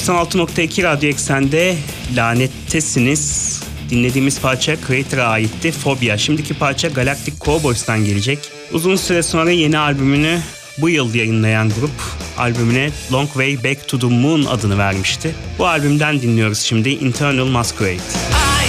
96.2 Radyo Eksen'de Lanettesiniz. Dinlediğimiz parça Creator'a aitti, Phobia. Şimdiki parça Galactic Cowboys'tan gelecek. Uzun süre sonra yeni albümünü bu yıl yayınlayan grup albümüne Long Way Back to the Moon adını vermişti. Bu albümden dinliyoruz şimdi Internal Masquerade.